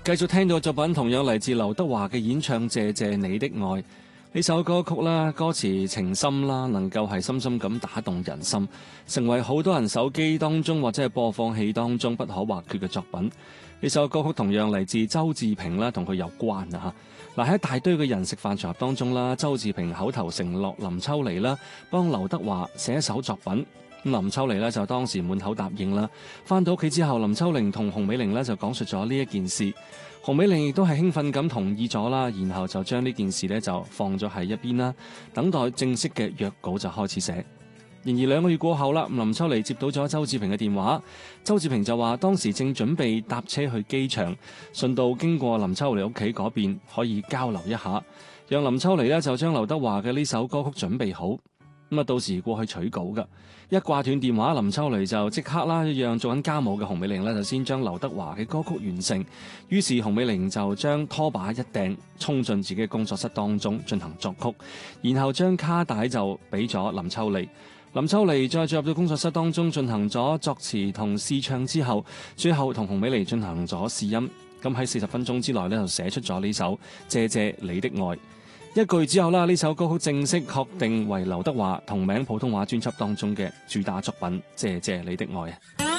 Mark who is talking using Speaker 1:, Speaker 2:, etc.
Speaker 1: 繼續聽到嘅作品同樣嚟自劉德華嘅演唱《謝謝你的愛》呢首歌曲啦，歌詞情深啦，能夠係深深咁打動人心，成為好多人手機當中或者係播放器當中不可或缺嘅作品。呢首歌曲同樣嚟自周志平啦，同佢有關啊吓。嗱，喺一大堆嘅人食飯場合當中啦，周志平口頭承諾林秋離啦幫劉德華寫一首作品。林秋離呢就當時滿口答應啦。返到屋企之後，林秋離同洪美玲呢就講述咗呢一件事。洪美玲亦都係興奮咁同意咗啦，然後就將呢件事呢就放咗喺一邊啦，等待正式嘅約稿就開始寫。然而2個月過後啦，林秋離接到咗周志平嘅電話，周志平就話當時正準備搭車去機場，順道經過林秋離屋企嗰邊，可以交流一下，讓林秋離呢就將劉德華嘅呢首歌曲準備好。咁到時過去取稿噶，一掛斷電話，林秋離就即刻啦，讓做緊家務嘅洪美玲呢就先將劉德華嘅歌曲完成。於是洪美玲就將拖把一掟，衝進自己嘅工作室當中進行作曲，然後將卡帶就俾咗林秋離。林秋離再進入到工作室當中進行咗作詞同試唱之後，最後同洪美玲進行咗試音。咁喺40分鐘之內呢就寫出咗呢首《謝謝你的愛》。1個月之後啦，呢首歌曲正式確定為劉德華同名普通話專輯當中嘅主打作品《謝謝你的愛》。